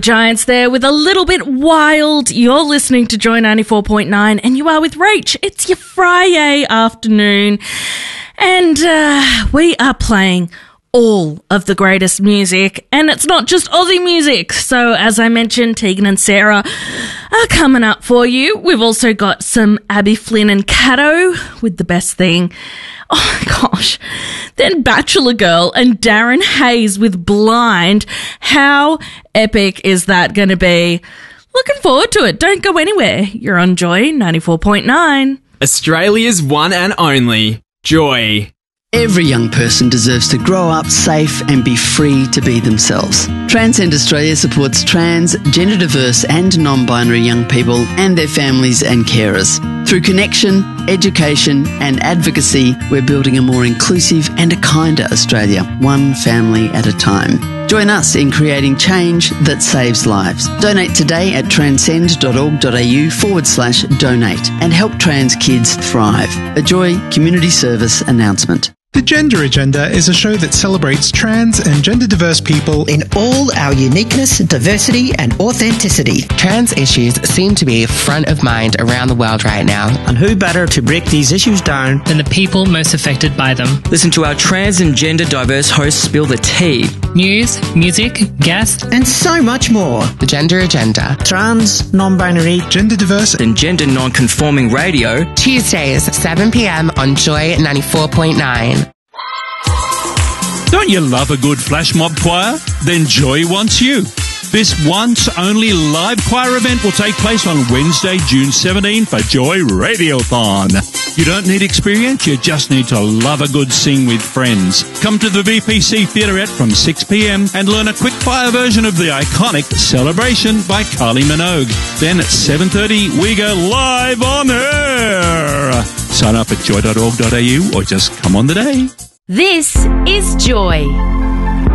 Giants there with a little bit wild. You're listening to Joy 94.9 and you are with Rach. It's your Friday afternoon and we are playing all of the greatest music, and it's not just Aussie music. So as I mentioned, Tegan and Sarah are coming up for you. We've also got some Abby Flynn and Cato with The Best Thing. Oh my gosh. Then Bachelor Girl and Darren Hayes with Blind. How epic is that going to be? Looking forward to it. Don't go anywhere. You're on Joy 94.9. Australia's one and only Joy. Every young person deserves to grow up safe and be free to be themselves. Transcend Australia supports trans, gender diverse and non-binary young people and their families and carers. Through connection, education and advocacy, we're building a more inclusive and a kinder Australia, one family at a time. Join us in creating change that saves lives. Donate today at transcend.org.au/donate and help trans kids thrive. A Joy Community Service announcement. The Gender Agenda is a show that celebrates trans and gender diverse people in all our uniqueness, diversity and authenticity. Trans issues seem to be front of mind around the world right now. And who better to break these issues down than the people most affected by them? Listen to our trans and gender diverse hosts spill the tea. News, music, guests, and so much more. The Gender Agenda. Trans, non-binary, gender diverse and gender non-conforming radio. Tuesdays, 7 p.m. on Joy 94.9. Don't you love a good flash mob choir? Then Joy wants you. This once-only live choir event will take place on Wednesday, June 17 for Joy Radiothon. You don't need experience, you just need to love a good sing with friends. Come to the VPC Theaterette from 6 p.m. and learn a quick-fire version of the iconic Celebration by Kylie Minogue. Then at 7:30, we go live on air. Sign up at joy.org.au or just come on the day. This is Joy.